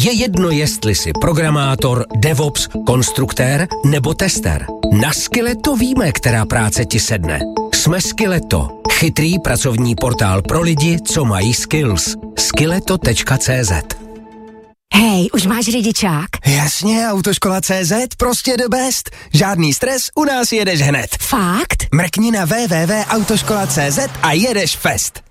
Je jedno, jestli jsi programátor, DevOps, konstruktér nebo tester. Na Skilleto víme, která práce ti sedne. Jsme Skilleto, chytrý pracovní portál pro lidi, co mají skills. Skilleto.cz. Hej, už máš řidičák? Jasně, Autoškola.cz, prostě the best. Žádný stres, u nás jedeš hned. Fakt? Mrkni na www.autoškola.cz a jedeš fest.